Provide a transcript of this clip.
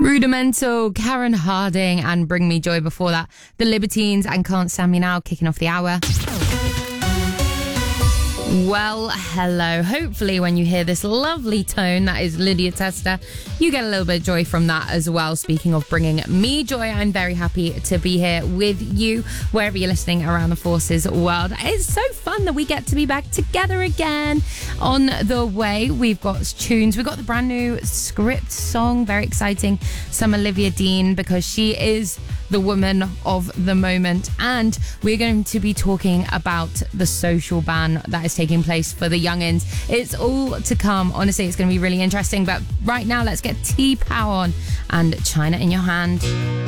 Rudimental, Karen Harding, and Bring Me Joy before that. The Libertines and Can't Stand Me Now kicking off the hour. Well, hello. Hopefully when you hear this lovely tone, that is Lydia Testa, you get a little bit of joy from that as well. Speaking of bringing me joy, I'm very happy to be here with you wherever you're listening around the Forces world. It's so fun that we get to be back together again. On the way, we've got tunes. We've got the brand new Script song, very exciting. Some Olivia Dean, because she is the woman of the moment. And we're going to be talking about the social ban that is taking place for the youngins. It's all to come. Honestly, it's going to be really interesting. But right now, let's get T-Power on and China in Your Hand.